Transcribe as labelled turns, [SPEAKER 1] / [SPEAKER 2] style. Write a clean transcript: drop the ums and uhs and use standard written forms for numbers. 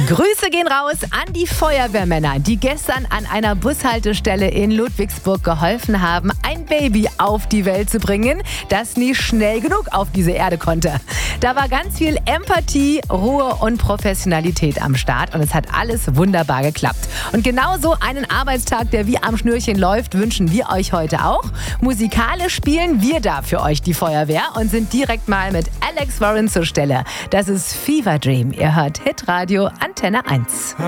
[SPEAKER 1] Grüße gehen raus an die Feuerwehrmänner, die gestern an einer Bushaltestelle in Ludwigsburg geholfen haben, ein Baby auf die Welt zu bringen, das nie schnell genug auf diese Erde konnte. Da war ganz viel Empathie, Ruhe und Professionalität am Start und es hat alles wunderbar geklappt. Und genau so einen Arbeitstag, der wie am Schnürchen läuft, wünschen wir euch heute auch. Musikalisch spielen wir da für euch die Feuerwehr und sind direkt mal mit Alex Warren zur Stelle. Das ist Fever Dream. Ihr hört Hitradio Antenne 1.